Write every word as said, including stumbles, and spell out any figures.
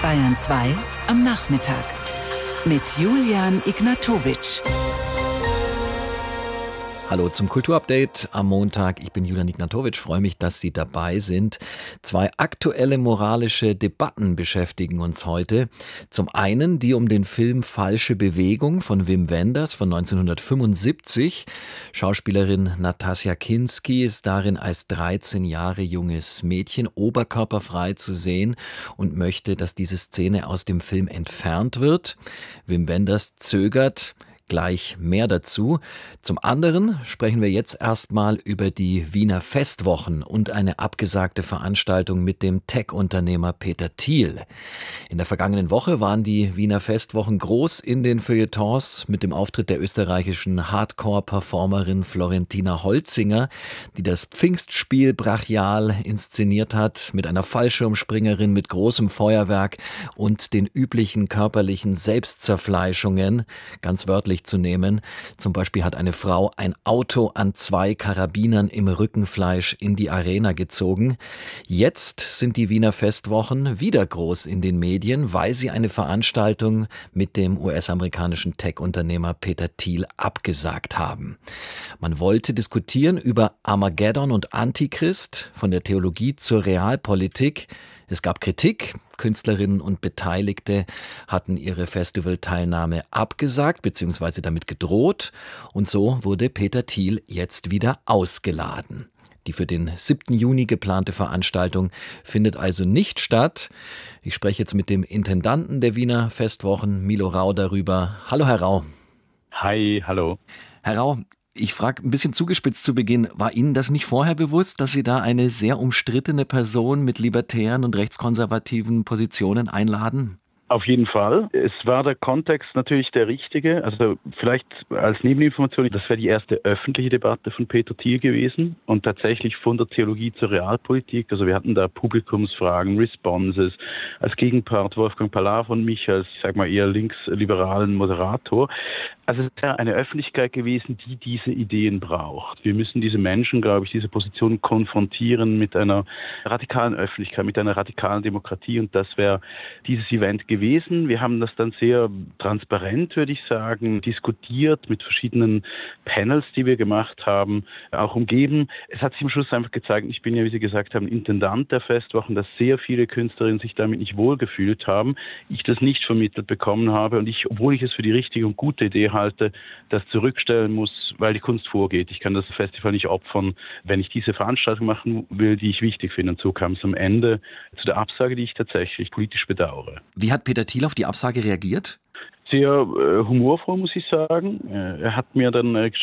Bayern zwei am Nachmittag mit Julian Ignatowitsch. Hallo zum Kulturupdate am Montag. Ich bin Julian Ignatowitsch, freue mich, dass Sie dabei sind. Zwei aktuelle moralische Debatten beschäftigen uns heute. Zum einen die um den Film Falsche Bewegung von Wim Wenders von neunzehnhundertfünfundsiebzig. Schauspielerin Natasja Kinski ist darin als dreizehn Jahre junges Mädchen oberkörperfrei zu sehen und möchte, dass diese Szene aus dem Film entfernt wird. Wim Wenders zögert. Gleich mehr dazu. Zum anderen sprechen wir jetzt erstmal über die Wiener Festwochen und eine abgesagte Veranstaltung mit dem Tech-Unternehmer Peter Thiel. In der vergangenen Woche waren die Wiener Festwochen groß in den Feuilletons mit dem Auftritt der österreichischen Hardcore-Performerin Florentina Holzinger, die das Pfingstspiel brachial inszeniert hat mit einer Fallschirmspringerin mit großem Feuerwerk und den üblichen körperlichen Selbstzerfleischungen, ganz wörtlich zu nehmen. Zum Beispiel hat eine Frau ein Auto an zwei Karabinern im Rückenfleisch in die Arena gezogen. Jetzt sind die Wiener Festwochen wieder groß in den Medien, weil sie eine Veranstaltung mit dem U S-amerikanischen Tech-Unternehmer Peter Thiel abgesagt haben. Man wollte diskutieren über Armageddon und Antichrist, von der Theologie zur Realpolitik. Es gab Kritik, Künstlerinnen und Beteiligte hatten ihre Festivalteilnahme abgesagt bzw. damit gedroht und so wurde Peter Thiel jetzt wieder ausgeladen. Die für den siebten Juni geplante Veranstaltung findet also nicht statt. Ich spreche jetzt mit dem Intendanten der Wiener Festwochen, Milo Rau, darüber. Hallo Herr Rau. Hi, hallo. Herr Rau, ich frage ein bisschen zugespitzt zu Beginn, war Ihnen das nicht vorher bewusst, dass Sie da eine sehr umstrittene Person mit libertären und rechtskonservativen Positionen einladen? Auf jeden Fall. Es war der Kontext natürlich der richtige. Also vielleicht als Nebeninformation, das wäre die erste öffentliche Debatte von Peter Thiel gewesen und tatsächlich von der Theologie zur Realpolitik. Also wir hatten da Publikumsfragen, Responses, als Gegenpart Wolfgang Palav und mich als, ich sag mal, eher linksliberalen Moderator. Also es wäre eine Öffentlichkeit gewesen, die diese Ideen braucht. Wir müssen diese Menschen, glaube ich, diese Positionen konfrontieren mit einer radikalen Öffentlichkeit, mit einer radikalen Demokratie und das wäre dieses Event gewesen. gewesen. Wir haben das dann sehr transparent, würde ich sagen, diskutiert mit verschiedenen Panels, die wir gemacht haben, auch umgeben. Es hat sich am Schluss einfach gezeigt, ich bin ja, wie Sie gesagt haben, Intendant der Festwochen, dass sehr viele Künstlerinnen sich damit nicht wohlgefühlt haben, ich das nicht vermittelt bekommen habe und ich, obwohl ich es für die richtige und gute Idee halte, das zurückstellen muss, weil die Kunst vorgeht. Ich kann das Festival nicht opfern, wenn ich diese Veranstaltung machen will, die ich wichtig finde. Und so kam es am Ende zu der Absage, die ich tatsächlich politisch bedauere. Wie hat Peter Thiel auf die Absage reagiert? Sehr äh, humorvoll, muss ich sagen. Äh, er hat mir dann äh,